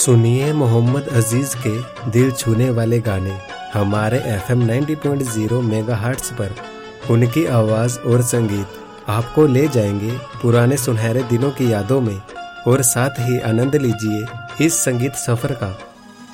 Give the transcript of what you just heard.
सुनिए मोहम्मद अजीज के दिल छूने वाले गाने हमारे FM 90.0 मेगाहर्ट्ज पर। उनकी आवाज और संगीत आपको ले जाएंगे पुराने सुनहरे दिनों की यादों में और साथ ही आनंद लीजिए इस संगीत सफर का।